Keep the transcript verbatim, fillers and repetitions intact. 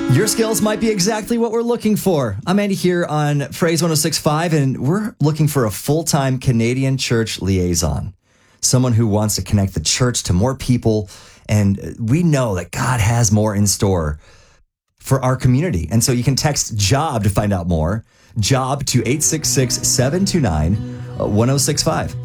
Your skills might be exactly what we're looking for. I'm Andy here on Phrase one oh six point five, and we're looking for a full-time Canadian church liaison. Someone who wants to connect the church to more people, and we know that God has more in store for our community. And so you can text JOB to find out more. JOB to eight six six, seven two nine, one oh six five.